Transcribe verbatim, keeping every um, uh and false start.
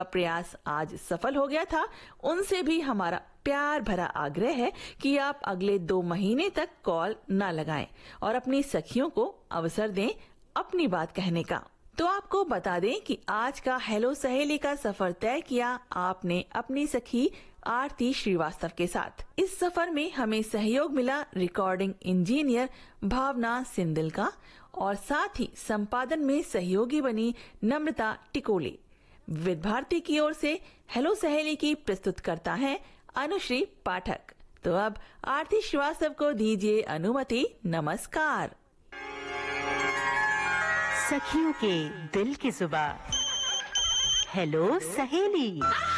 प्रयास आज सफल हो गया था, उनसे भी हमारा प्यार भरा आग्रह है कि आप अगले दो महीने तक कॉल न लगाएं और अपनी सखियों को अवसर दें अपनी बात कहने का। तो आपको बता दें कि आज का हेलो सहेली का सफर तय किया आपने अपनी सखी आरती श्रीवास्तव के साथ। इस सफर में हमें सहयोग मिला रिकॉर्डिंग इंजीनियर भावना सिंदल का और साथ ही संपादन में सहयोगी बनी नम्रता टिकोले। विविध भारती की ओर से हेलो सहेली की प्रस्तुत करता है अनुश्री पाठक। तो अब आरती श्रीवास्तव को दीजिए अनुमति। नमस्कार। सखियों के दिल की जुबान, हेलो सहेली।